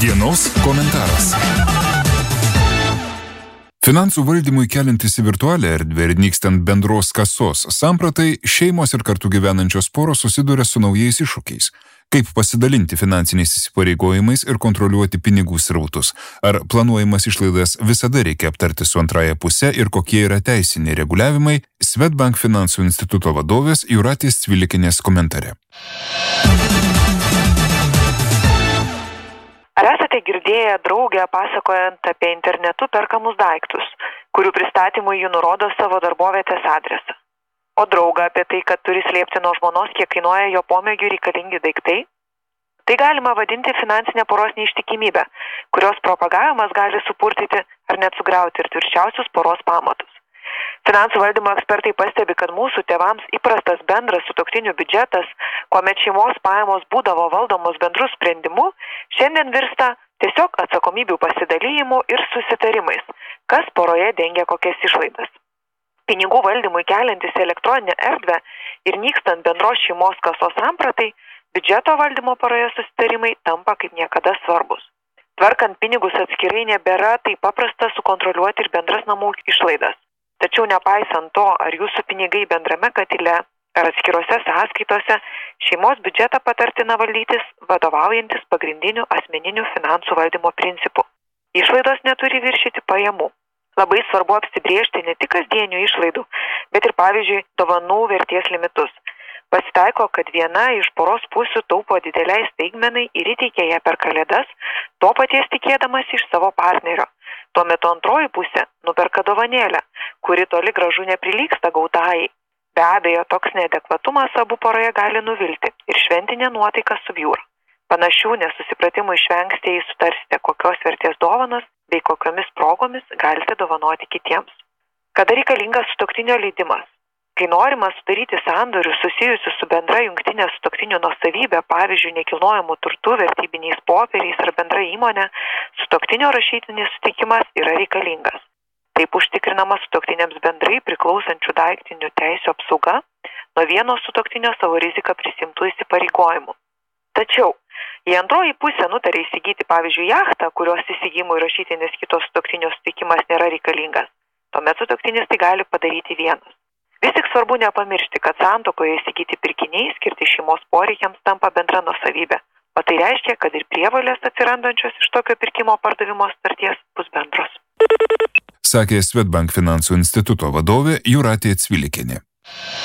Dienos komentaras. Finansų valdymui keliantis į virtualią erdvę ir nykstant bendros kasos sampratai, šeimos ir kartu gyvenančios poros susiduria su naujais iššūkiais. Kaip pasidalinti finansiniais įsipareigojimais ir kontroliuoti pinigų srautus? Ar planuojamas išlaidas visada reikia aptarti su antraja puse ir kokie yra teisiniai reguliavimai? Swedbank finansų instituto vadovės Jūratės Cvilikienės komentare. Ar esate girdėję draugę pasakojant apie internetu perkamus daiktus, kurių pristatymui ji nurodo savo darbovietės adresą? O draugą apie tai, kad turi slėpti nuo žmonos, kiek kainuoja jo pomėgiui reikalingi daiktai? Tai galima vadinti finansinę poros neištikimybę, kurios propagavimas gali supurtyti ar net sugriauti ir tvirčiausius poros pamatus. Finansų valdymo ekspertai pastebi, kad mūsų tėvams įprastas bendras sutuoktinių biudžetas, kuomet šeimos pajamos būdavo valdomos bendrų sprendimu, šiandien virsta tiesiog atsakomybių pasidalymu ir susitarimais, kas poroje dengia kokias išlaidas. Pinigų valdymui keliantis elektroninę erdvę ir nykstant bendros šeimos kasos sampratai, biudžeto valdymo poroje susitarimai tampa kaip niekada svarbus. Tvarkant pinigus atskirai nebėra taip paprasta sukontroliuoti ir bendras namų išlaidas. Tačiau nepaisant to, ar jūsų pinigai bendrame katile ar atskirose sąskaitose, šeimos biudžetą patartina valdytis vadovaujantis pagrindiniu asmeniniu finansų valdymo principu. Išlaidos neturi viršyti pajamų. Labai svarbu apsibriežti ne tik kasdienių išlaidų, bet ir pavyzdžiui dovanų vertės limitus. Pasitaiko, kad viena iš poros pusių taupo dideliai staigmenai ir įteikia ją per kalėdas, to paties tikėdamas iš savo partnerio. Tuo metu antroji pusė nuperka dovanėlę, kuri toli gražu neprilygsta gautajai. Be abejo, toks neadekvatumas abu poroje gali nuvilti ir šventinė nuotaika subjūra. Panašių nesusipratimų išvengsite, jei sutarsite, kokios vertės dovanas bei kokiomis progomis galite dovanoti kitiems. Kada reikalingas sutuoktinio leidimas? Kai norima sudaryti sandorius susijusius su bendra jungtinė sutuoktinių nuosavybė, pavyzdžiui, nekilnojamų turtų, vertybiniais popieriais ar bendra įmonė, sutuoktinio rašytinis sutikimas yra reikalingas. Taip užtikrinama sutuoktiniams bendrai priklausančių daiktinių teisių apsauga nuo vieno sutuoktinio savo riziką prisimtų įsipareigojimų. Tačiau, jei antroji pusė nutarė įsigyti, pavyzdžiui, jachtą, kurios įsigymui rašytinis kito sutuoktinio sutikimas nėra reikalingas, tuomet sutuoktinis tai gali padaryti vienas. Vis tik svarbu nepamiršti, kad santuokoje įsigyti pirkiniai skirti šeimos poreikiams tampa bendra nuosavybė, o tai reiškia, kad ir prievolės atsirandančios iš tokio pirkimo pardavimo sutarties bus bendros. Sakė Swedbank finansų instituto vadovė Jūratė Cvilikienė.